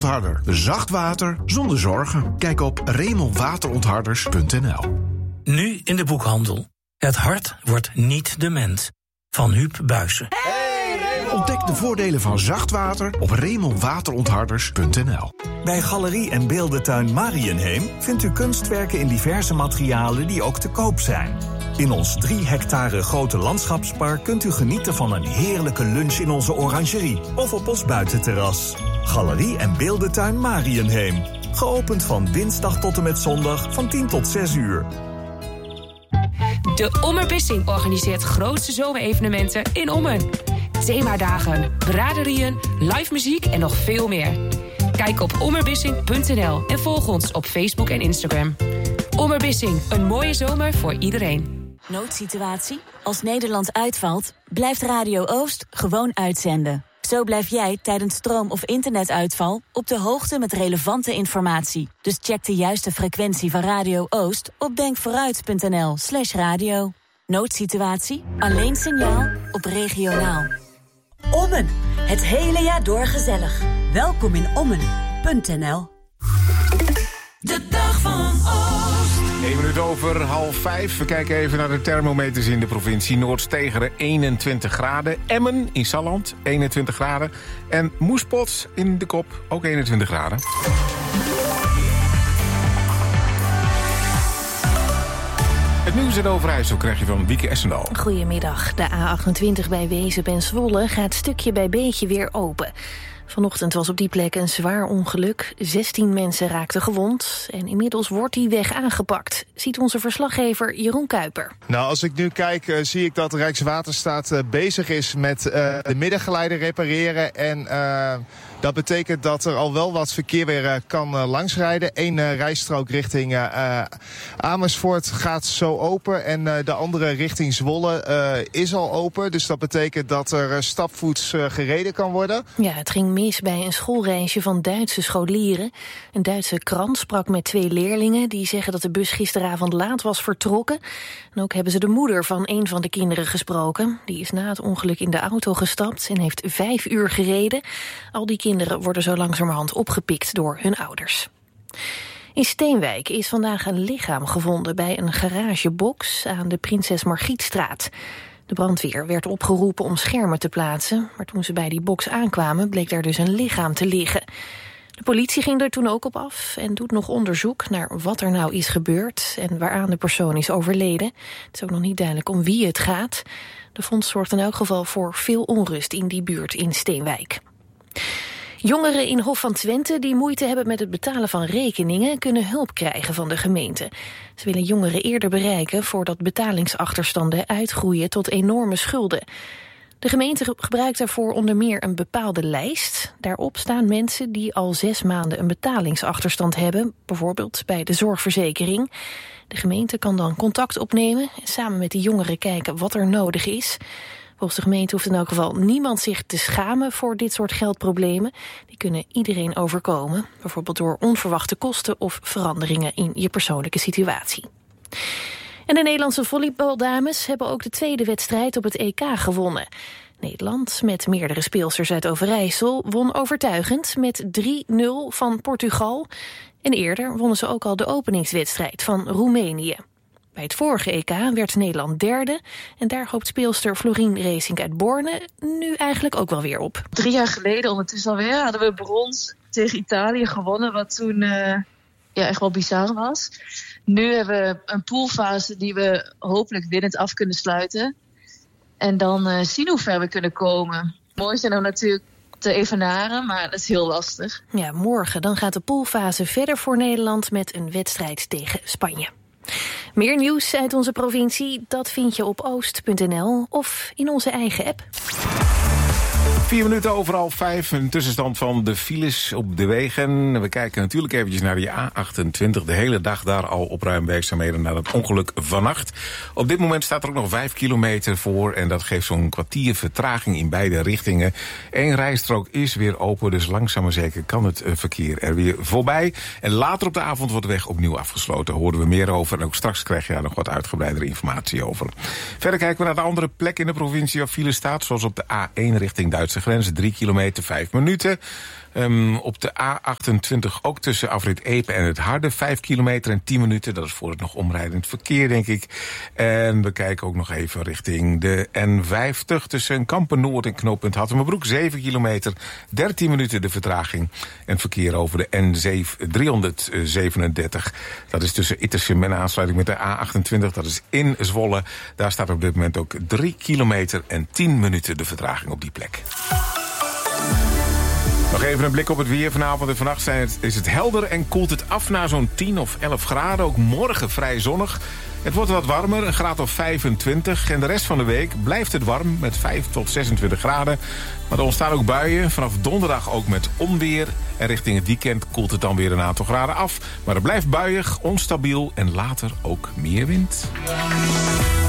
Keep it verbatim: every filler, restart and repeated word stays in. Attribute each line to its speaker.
Speaker 1: Harder. Zacht water zonder zorgen. Kijk op remel waterontharders punt n l.
Speaker 2: Nu in de boekhandel. Het hart wordt niet dement. Van Huub Buijsen.
Speaker 1: Ontdek de voordelen van zacht water op remel waterontharders punt n l.
Speaker 3: Bij Galerie en Beeldentuin Marienheem vindt u kunstwerken in diverse materialen die ook te koop zijn. In ons drie hectare grote landschapspark kunt u genieten van een heerlijke lunch in onze orangerie of op ons buitenterras. Galerie en Beeldentuin Marienheem. Geopend van dinsdag tot en met zondag van tien tot zes uur.
Speaker 4: De Ommerbissing organiseert grootste zomerevenementen in Ommen. Themadagen, braderieën, live muziek en nog veel meer. Kijk op ommerbissing punt n l en volg ons op Facebook en Instagram. Ommerbissing, een mooie zomer voor iedereen.
Speaker 5: Noodsituatie? Als Nederland uitvalt, blijft Radio Oost gewoon uitzenden. Zo blijf jij tijdens stroom- of internetuitval op de hoogte met relevante informatie. Dus check de juiste frequentie van Radio Oost op denkvooruit punt n l slash radio. Noodsituatie? Alleen signaal op regionaal.
Speaker 6: Ommen. Het hele jaar door gezellig. Welkom in Ommen punt n l.
Speaker 7: De dag van Oost.
Speaker 8: Eén minuut over half vijf. We kijken even naar de thermometers in de provincie. Noord-Stegeren eenentwintig graden. Emmen in Salland eenentwintig graden. En Moespot in de Kop ook eenentwintig graden. Het nieuws in Overijssel krijg je van Wieke Essendal.
Speaker 9: Goedemiddag. De A achtentwintig bij Wezep en Zwolle gaat stukje bij beetje weer open. Vanochtend was op die plek een zwaar ongeluk. zestien mensen raakten gewond en inmiddels wordt die weg aangepakt. Ziet onze verslaggever Jeroen Kuiper.
Speaker 10: Nou, als ik nu kijk, uh, zie ik dat Rijkswaterstaat uh, bezig is met uh, de middengeleider repareren. En uh, dat betekent dat er al wel wat verkeer weer uh, kan uh, langsrijden. Eén uh, rijstrook richting uh, Amersfoort gaat zo open. En uh, de andere richting Zwolle uh, is al open. Dus dat betekent dat er uh, stapvoets uh, gereden kan worden.
Speaker 9: Ja, het ging mis bij een schoolreisje van Duitse scholieren. Een Duitse krant sprak met twee leerlingen die zeggen dat de bus gisteravond laat was vertrokken. En ook hebben ze de moeder van een van de kinderen gesproken. Die is na het ongeluk in de auto gestapt en heeft vijf uur gereden. Al die kinderen worden zo langzamerhand opgepikt door hun ouders. In Steenwijk is vandaag een lichaam gevonden bij een garagebox aan de Prinses Margrietstraat. De brandweer werd opgeroepen om schermen te plaatsen, maar toen ze bij die box aankwamen bleek daar dus een lichaam te liggen. De politie ging er toen ook op af en doet nog onderzoek naar wat er nou is gebeurd en waaraan de persoon is overleden. Het is ook nog niet duidelijk om wie het gaat. De vondst zorgt in elk geval voor veel onrust in die buurt in Steenwijk. Jongeren in Hof van Twente die moeite hebben met het betalen van rekeningen kunnen hulp krijgen van de gemeente. Ze willen jongeren eerder bereiken voordat betalingsachterstanden uitgroeien tot enorme schulden. De gemeente gebruikt daarvoor onder meer een bepaalde lijst. Daarop staan mensen die al zes maanden een betalingsachterstand hebben, bijvoorbeeld bij de zorgverzekering. De gemeente kan dan contact opnemen en samen met de jongeren kijken wat er nodig is. Volgens de gemeente hoeft in elk geval niemand zich te schamen voor dit soort geldproblemen. Die kunnen iedereen overkomen, bijvoorbeeld door onverwachte kosten of veranderingen in je persoonlijke situatie. En de Nederlandse volleybaldames hebben ook de tweede wedstrijd op het E K gewonnen. Nederland, met meerdere speelsters uit Overijssel, won overtuigend met drie nul van Portugal. En eerder wonnen ze ook al de openingswedstrijd van Roemenië. Bij het vorige E K werd Nederland derde en daar hoopt speelster Florien Racing uit Borne nu eigenlijk ook wel weer op.
Speaker 11: Drie jaar geleden ondertussen alweer hadden we brons tegen Italië gewonnen, wat toen uh, ja, echt wel bizar was. Nu hebben we een poolfase die we hopelijk winnend af kunnen sluiten. En dan uh, zien hoe ver we kunnen komen. Mooi zijn dan natuurlijk te evenaren, maar dat is heel lastig.
Speaker 9: Ja, morgen dan gaat de poolfase verder voor Nederland met een wedstrijd tegen Spanje. Meer nieuws uit onze provincie, dat vind je op oost punt n l of in onze eigen app.
Speaker 8: Vier minuten over half vijf, een tussenstand van de files op de wegen. We kijken natuurlijk eventjes naar die A achtentwintig. De hele dag daar al opruimwerkzaamheden na het ongeluk vannacht. Op dit moment staat er ook nog vijf kilometer voor en dat geeft zo'n kwartier vertraging in beide richtingen. Eén rijstrook is weer open, dus langzaam maar zeker kan het verkeer er weer voorbij. En later op de avond wordt de weg opnieuw afgesloten. Daar horen we meer over en ook straks krijg je daar nog wat uitgebreidere informatie over. Verder kijken we naar de andere plek in de provincie waar file staat, zoals op de A één richting Duitse grens, drie kilometer, vijf minuten. Um, op de A achtentwintig ook tussen afrit Epe en het Harde. Vijf kilometer en tien minuten. Dat is voor het nog omrijdend verkeer, denk ik. En we kijken ook nog even richting de N vijftig tussen Kampen-Noord en knooppunt Hattemerbroek. Zeven kilometer, dertien minuten de vertraging. En verkeer over de N driehonderdzevenendertig. Dat is tussen Itersum en aansluiting met de A achtentwintig. Dat is in Zwolle. Daar staat op dit moment ook drie kilometer en tien minuten de vertraging op die plek. Nog even een blik op het weer. Vanavond en vannacht zijn het, is het helder en koelt het af naar zo'n tien of elf graden. Ook morgen vrij zonnig. Het wordt wat warmer, een graad of vijfentwintig. En de rest van de week blijft het warm met vijf tot zesentwintig graden. Maar er ontstaan ook buien. Vanaf donderdag ook met onweer. En richting het weekend koelt het dan weer een aantal graden af. Maar het blijft buiig, onstabiel en later ook meer wind.